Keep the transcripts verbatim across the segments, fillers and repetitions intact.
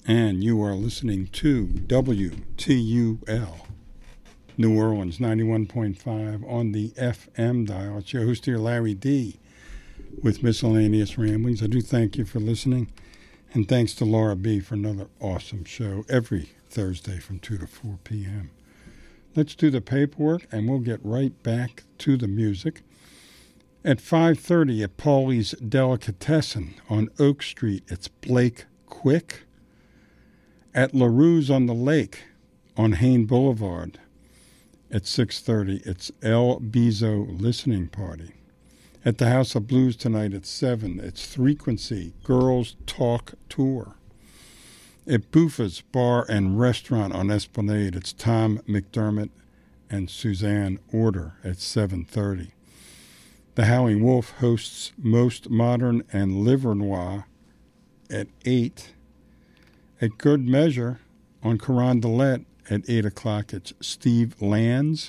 And you are listening to W T U L, New Orleans, ninety-one point five on the F M dial. It's your host here, Larry D., with Miscellaneous Ramblings. I do thank you for listening, and thanks to Laura B. for another awesome show every Thursday from two to four p.m. Let's do the paperwork, and we'll get right back to the music. At five thirty at Paulie's Delicatessen on Oak Street, it's Blake Quick. At LaRue's on the Lake on Hain Boulevard at six thirty, it's El Bizo Listening Party. At the House of Blues tonight at seven, it's Frequency Girls Talk Tour. At Buffa's Bar and Restaurant on Esplanade, it's Tom McDermott and Suzanne Order at seven thirty. The Howling Wolf hosts Most Modern and Liver Noir at eight. At Good Measure on Carondelet at eight o'clock, it's Steve Lands.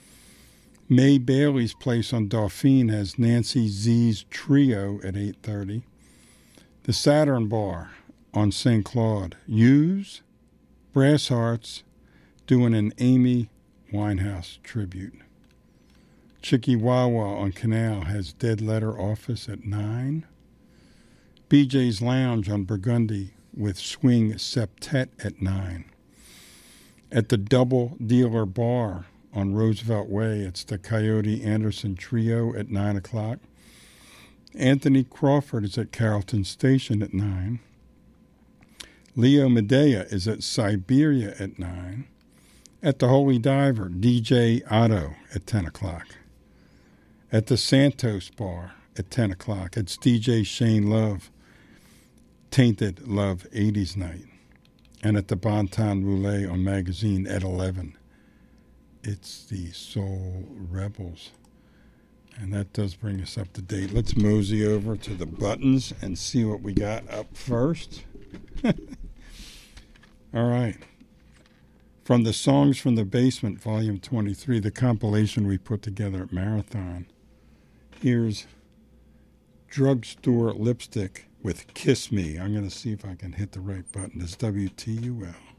May Bailey's Place on Dauphine has Nancy Z's Trio at eight thirty. The Saturn Bar on Saint Claude, Hughes, Brass Hearts, doing an Amy Winehouse tribute. Chickie-Wawa on Canal has Dead Letter Office at nine. B J's Lounge on Burgundy with Swing Septet at nine. At the Double Dealer Bar on Roosevelt Way, it's the Coyote Anderson Trio at nine o'clock. Anthony Crawford is at Carrollton Station at nine. Leo Medea is at Siberia at nine. At the Holy Diver, D J Otto at ten o'clock. At the Santos Bar at ten o'clock, it's D J Shane Love, Tainted Love eighties Night. And at the Bonton Roulette on Magazine at eleven, it's the Soul Rebels. And that does bring us up to date. Let's mosey over to the buttons and see what we got up first. All right. From the Songs from the Basement, Volume twenty-three, the compilation we put together at Marathon, here's Drugstore Lipstick with Kiss Me. I'm going to see if I can hit the right button. It's W T U L.